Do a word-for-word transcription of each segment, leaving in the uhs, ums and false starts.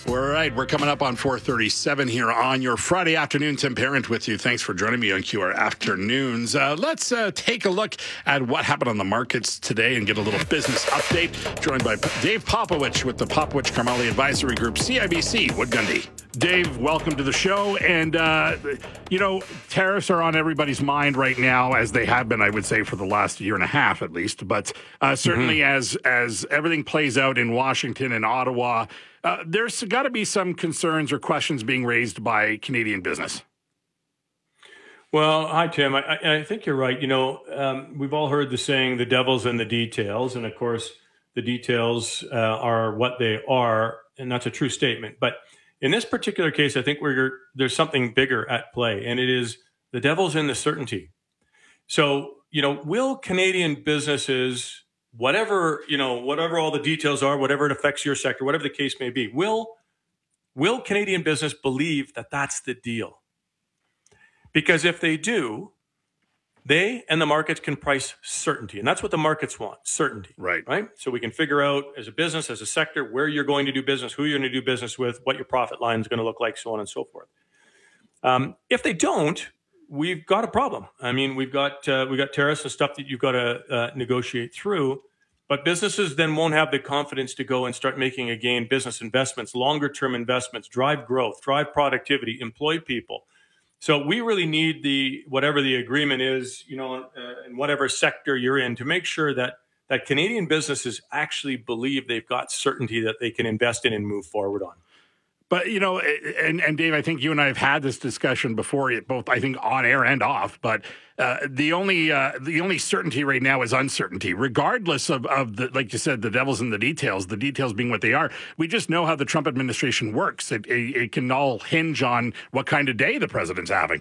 All right, we're coming up on four thirty-seven here on your Friday afternoon. Tim Parent with you. Thanks for joining me on Q R Afternoons. Uh, let's uh, take a look at what happened on the markets today and get a little business update. Joined by Dave Popowich with the Popowich Karmali Advisory Group, C I B C, Wood Gundy. Dave, welcome to the show. And, uh, you know, tariffs are on everybody's mind right now, as they have been, I would say, for the last year and a half at least. But uh, certainly mm-hmm. as as everything plays out in Washington and Ottawa, uh, there's got to be some concerns or questions being raised by Canadian business. Well, hi, Tim. I, I think you're right. You know, um, we've all heard the saying, the devil's in the details. And of course, the details uh, are what they are. And that's a true statement. But in this particular case, I think we're, there's something bigger at play, and it is the devil's in the certainty. So, you know, will Canadian businesses, whatever, you know, whatever all the details are, whatever it affects your sector, whatever the case may be, will, will Canadian business believe that that's the deal? Because if they do, they and the markets can price certainty. And that's what the markets want, certainty. Right. Right. So we can figure out as a business, as a sector, where you're going to do business, who you're going to do business with, what your profit line is going to look like, so on and so forth. Um, if they don't, we've got a problem. I mean, we've got uh, we've got tariffs and stuff that you've got to uh, negotiate through. But businesses then won't have the confidence to go and start making, again, business investments, longer term investments, drive growth, drive productivity, employ people. So we really need the whatever the agreement is, you know, uh, in whatever sector you're in, to make sure that that Canadian businesses actually believe they've got certainty that they can invest in and move forward on. But, you know, and, and Dave, I think you and I have had this discussion before, both, I think, on air and off. But uh, the only uh, the only certainty right now is uncertainty, regardless of, of the, like you said, the devil's in the details, the details being what they are. We just know how the Trump administration works. It, it, it can all hinge on what kind of day the president's having.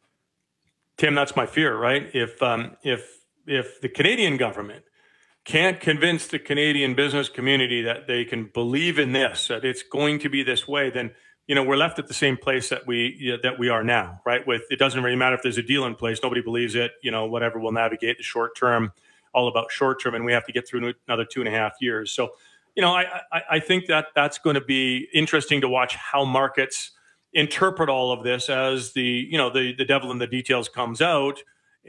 Tim, that's my fear, right? If um, if if the Canadian government can't convince the Canadian business community that they can believe in this, that it's going to be this way, then, you know, we're left at the same place that we you know, that we are now, right? With it doesn't really matter if there's a deal in place, nobody believes it, you know, whatever, we'll navigate the short term, all about short term, and we have to get through another two and a half years. So, you know, I I, I think that that's going to be interesting to watch how markets interpret all of this as the, you know, the the devil in the details comes out.